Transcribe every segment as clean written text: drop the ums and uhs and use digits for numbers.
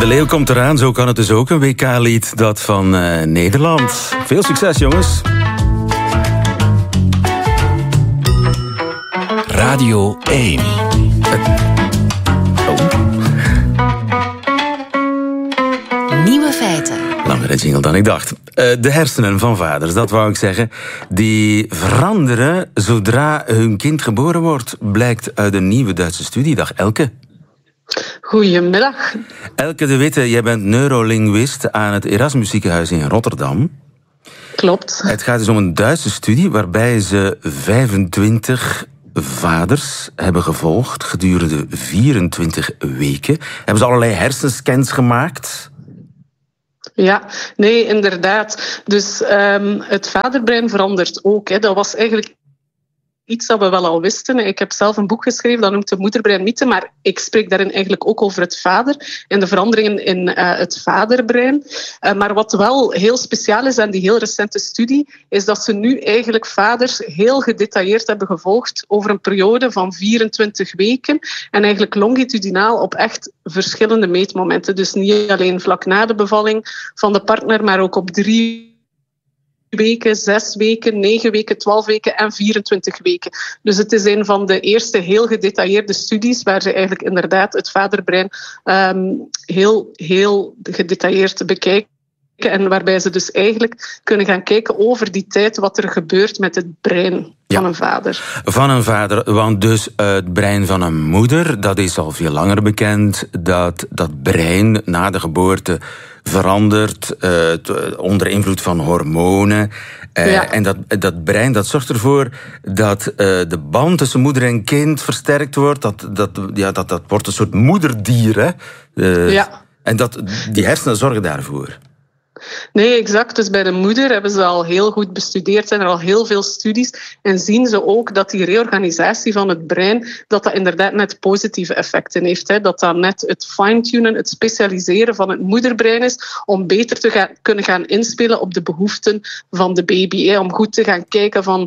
De Leeuw komt eraan, zo kan het dus ook. Een WK-lied, dat van Nederland. Veel succes, jongens. Radio 1. Nieuwe feiten. Langere jingle dan ik dacht. De hersenen van vaders, dat wou ik zeggen, die veranderen zodra hun kind geboren wordt, blijkt uit een nieuwe Duitse studie. Dag Elke. Goedemiddag. Elke de Witte, jij bent neurolinguist aan het Erasmus Ziekenhuis in Rotterdam. Klopt. Het gaat dus om een Duitse studie waarbij ze 25 vaders hebben gevolgd gedurende 24 weken. Hebben ze allerlei hersenscans gemaakt? Ja, nee, inderdaad. Dus het vaderbrein verandert ook. Hè. Dat was eigenlijk iets dat we wel al wisten. Ik heb zelf een boek geschreven, dat noemt de moederbreinmythe, maar ik spreek daarin eigenlijk ook over het vader en de veranderingen in het vaderbrein. Maar wat wel heel speciaal is aan die heel recente studie, is dat ze nu eigenlijk vaders heel gedetailleerd hebben gevolgd over een periode van 24 weken en eigenlijk longitudinaal op echt verschillende meetmomenten. Dus niet alleen vlak na de bevalling van de partner, maar ook op 3 weken, 6 weken, 9 weken, 12 weken en 24 weken. Dus het is een van de eerste heel gedetailleerde studies waar ze eigenlijk inderdaad het vaderbrein heel gedetailleerd bekijken. En waarbij ze dus eigenlijk kunnen gaan kijken over die tijd wat er gebeurt met het brein van een vader. Van een vader, want dus het brein van een moeder, dat is al veel langer bekend, dat brein na de geboorte verandert onder invloed van hormonen. En dat brein dat zorgt ervoor dat de band tussen moeder en kind versterkt wordt. Dat wordt een soort moederdier. Hè? En die hersenen zorgen daarvoor. Nee, exact. Dus bij de moeder hebben ze al heel goed bestudeerd. Zijn er al heel veel studies. En zien ze ook dat die reorganisatie van het brein, dat inderdaad net positieve effecten heeft. Hè. Dat net het fine-tunen, het specialiseren van het moederbrein is om beter te kunnen gaan inspelen op de behoeften van de baby. Hè. Om goed te gaan kijken van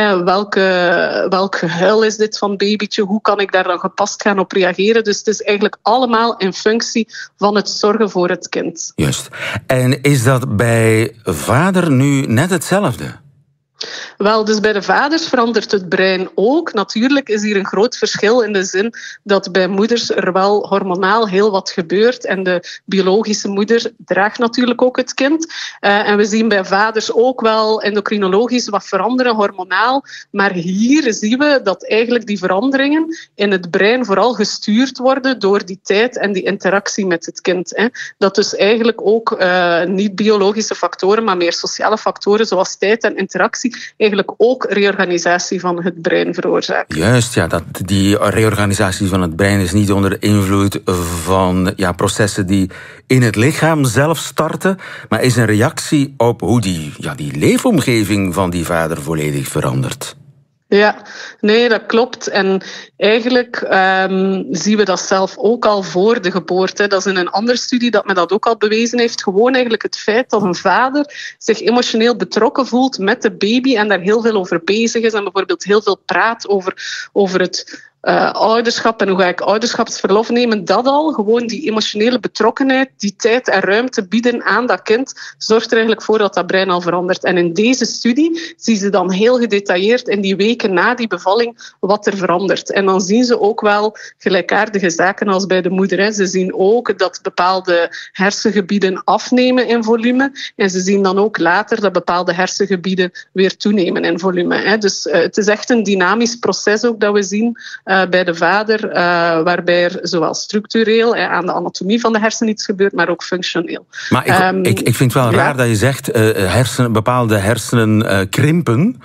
welk gehuil is dit van babytje, hoe kan ik daar dan gepast gaan op reageren. Dus het is eigenlijk allemaal in functie van het zorgen voor het kind. Juist. En is dat bij vader nu net hetzelfde? Wel, dus bij de vaders verandert het brein ook. Natuurlijk is hier een groot verschil in de zin dat bij moeders er wel hormonaal heel wat gebeurt. En de biologische moeder draagt natuurlijk ook het kind. En we zien bij vaders ook wel endocrinologisch wat veranderen, hormonaal. Maar hier zien we dat eigenlijk die veranderingen in het brein vooral gestuurd worden door die tijd en die interactie met het kind. Hè. Dat dus eigenlijk ook niet biologische factoren, maar meer sociale factoren zoals tijd en interactie eigenlijk ook reorganisatie van het brein veroorzaakt. Juist, ja, die reorganisatie van het brein is niet onder invloed van processen die in het lichaam zelf starten, maar is een reactie op hoe die leefomgeving van die vader volledig verandert. Ja, nee, dat klopt. En eigenlijk zien we dat zelf ook al voor de geboorte. Dat is in een andere studie dat men dat ook al bewezen heeft. Gewoon eigenlijk het feit dat een vader zich emotioneel betrokken voelt met de baby en daar heel veel over bezig is en bijvoorbeeld heel veel praat over het ouderschap en hoe ga ik ouderschapsverlof nemen, dat al, gewoon die emotionele betrokkenheid, die tijd en ruimte bieden aan dat kind, zorgt er eigenlijk voor dat dat brein al verandert. En in deze studie zien ze dan heel gedetailleerd in die weken na die bevalling wat er verandert. En dan zien ze ook wel gelijkaardige zaken als bij de moeder. Hè. Ze zien ook dat bepaalde hersengebieden afnemen in volume en ze zien dan ook later dat bepaalde hersengebieden weer toenemen in volume. Hè. Dus het is echt een dynamisch proces ook dat we zien bij de vader, waarbij er zowel structureel aan de anatomie van de hersenen iets gebeurt, maar ook functioneel. Maar ik vind het wel raar dat je zegt bepaalde hersenen krimpen.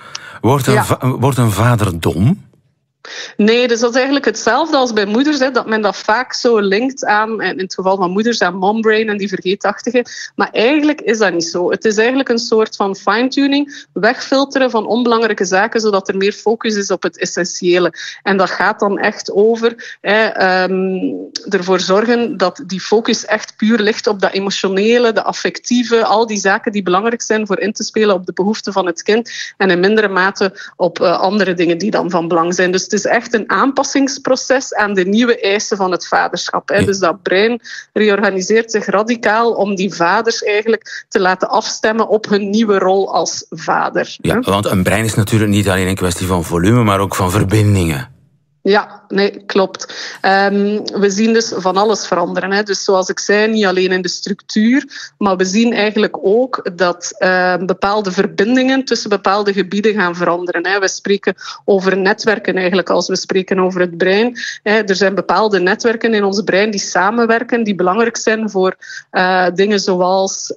Wordt een vader dom? Nee, dus dat is eigenlijk hetzelfde als bij moeders, hè, dat men dat vaak zo linkt aan, in het geval van moeders, aan mombrain en die vergeetachtige. Maar eigenlijk is dat niet zo. Het is eigenlijk een soort van fine-tuning, wegfilteren van onbelangrijke zaken, zodat er meer focus is op het essentiële. En dat gaat dan echt over ervoor zorgen dat die focus echt puur ligt op dat emotionele, de affectieve, al die zaken die belangrijk zijn voor in te spelen op de behoeften van het kind en in mindere mate op andere dingen die dan van belang zijn. Dus het is echt een aanpassingsproces aan de nieuwe eisen van het vaderschap. Hè. Dus dat brein reorganiseert zich radicaal om die vaders eigenlijk te laten afstemmen op hun nieuwe rol als vader. Ja, want een brein is natuurlijk niet alleen een kwestie van volume, maar ook van verbindingen. Ja, nee, klopt. We zien dus van alles veranderen. Hè. Dus zoals ik zei, niet alleen in de structuur, maar we zien eigenlijk ook dat bepaalde verbindingen tussen bepaalde gebieden gaan veranderen. Hè. We spreken over netwerken eigenlijk als we spreken over het brein. Er zijn bepaalde netwerken in ons brein die samenwerken, die belangrijk zijn voor dingen zoals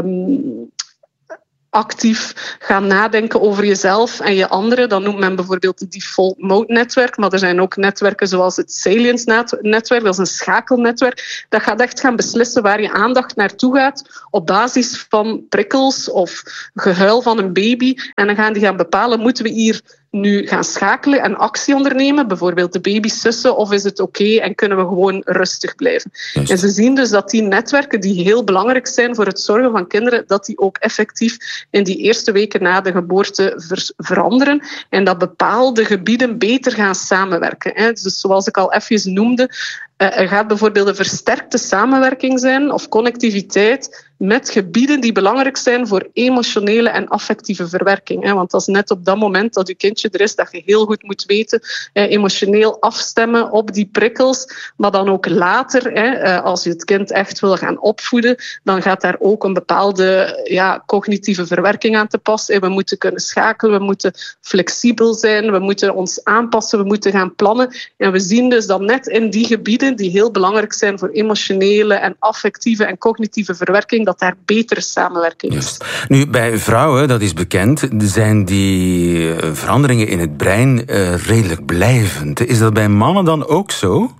actief gaan nadenken over jezelf en je anderen. Dan noemt men bijvoorbeeld het default mode netwerk, maar er zijn ook netwerken zoals het salience netwerk, dat is een schakelnetwerk. Dat gaat echt gaan beslissen waar je aandacht naartoe gaat op basis van prikkels of gehuil van een baby. En dan gaan die gaan bepalen, moeten we hier nu gaan schakelen en actie ondernemen, bijvoorbeeld de baby sussen, of is het oké en kunnen we gewoon rustig blijven? Juist. En ze zien dus dat die netwerken die heel belangrijk zijn voor het zorgen van kinderen, dat die ook effectief in die eerste weken na de geboorte veranderen en dat bepaalde gebieden beter gaan samenwerken. Dus zoals ik al even noemde, er gaat bijvoorbeeld een versterkte samenwerking zijn of connectiviteit met gebieden die belangrijk zijn voor emotionele en affectieve verwerking. Want dat is net op dat moment dat je kindje er is, dat je heel goed moet weten, emotioneel afstemmen op die prikkels, maar dan ook later, als je het kind echt wil gaan opvoeden, dan gaat daar ook een bepaalde cognitieve verwerking aan te passen. We moeten kunnen schakelen, we moeten flexibel zijn, we moeten ons aanpassen, we moeten gaan plannen. En we zien dus dat net in die gebieden die heel belangrijk zijn voor emotionele en affectieve en cognitieve verwerking, dat daar betere samenwerking is. Juist. Nu, bij vrouwen, dat is bekend, zijn die veranderingen in het brein redelijk blijvend. Is dat bij mannen dan ook zo?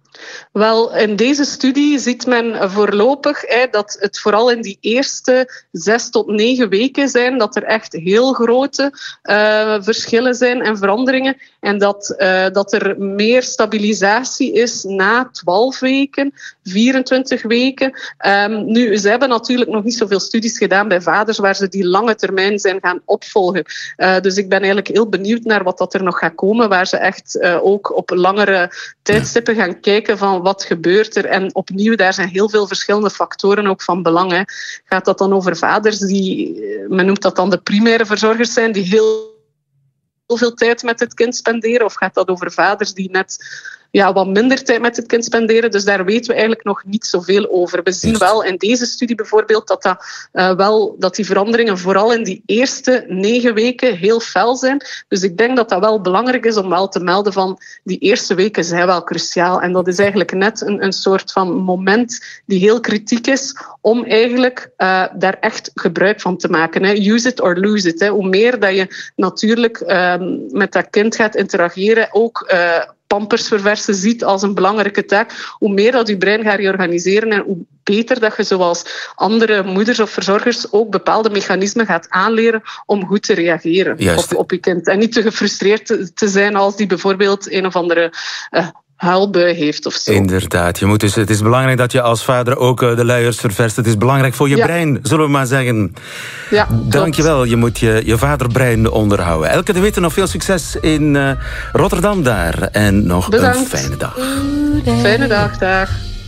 Wel, in deze studie ziet men voorlopig dat het vooral in die eerste 6 tot 9 weken zijn, dat er echt heel grote verschillen zijn en veranderingen. En dat er meer stabilisatie is na 12 weken, 24 weken. Nu, ze hebben natuurlijk nog niet zoveel studies gedaan bij vaders waar ze die lange termijn zijn gaan opvolgen. Dus ik ben eigenlijk heel benieuwd naar wat dat er nog gaat komen, waar ze echt ook op langere tijdstippen gaan kijken van wat gebeurt er. En opnieuw, daar zijn heel veel verschillende factoren ook van belang. Hè. Gaat dat dan over vaders die, men noemt dat dan de primaire verzorgers zijn, die heel veel tijd met het kind spenderen? Of gaat dat over vaders die net wat minder tijd met het kind spenderen? Dus daar weten we eigenlijk nog niet zoveel over. We zien wel in deze studie bijvoorbeeld dat die veranderingen vooral in die eerste 9 weken heel fel zijn. Dus ik denk dat dat wel belangrijk is om wel te melden van die eerste weken zijn wel cruciaal. En dat is eigenlijk net een soort van moment die heel kritiek is om eigenlijk daar echt gebruik van te maken. Hè. Use it or lose it. Hè. Hoe meer dat je natuurlijk met dat kind gaat interageren, ook pampers verversen ziet als een belangrijke taak, hoe meer dat je brein gaat reorganiseren en hoe beter dat je zoals andere moeders of verzorgers ook bepaalde mechanismen gaat aanleren om goed te reageren op je kind. En niet te gefrustreerd te zijn als die bijvoorbeeld een of andere huilbui heeft of zo. Inderdaad. Het is belangrijk dat je als vader ook de luiers ververst. Het is belangrijk voor je brein, zullen we maar zeggen. Ja, dankjewel. Je moet je vaderbrein onderhouden. Elke de Witte, nog veel succes in Rotterdam daar. En nog bedankt. een fijne dag. Fijne dag.